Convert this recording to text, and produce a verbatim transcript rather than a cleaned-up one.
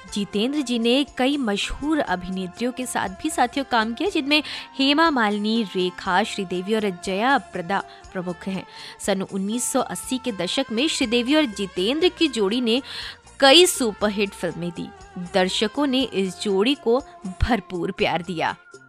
जितेंद्र जी ने कई मशहूर अभिनेत्रियों के साथ भी साथियों काम किया, जिनमें हेमा मालिनी, रेखा, श्रीदेवी और जया प्रदा प्रमुख हैं। सन उन्नीस सौ अस्सी के दशक में श्रीदेवी और जितेंद्र की जोड़ी ने कई सुपरहिट फिल्में दी। दर्शकों ने इस जोड़ी को भरपूर प्यार दिया।